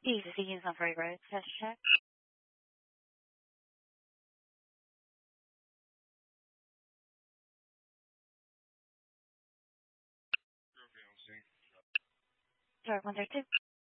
Easy use on free road test check. Start 132.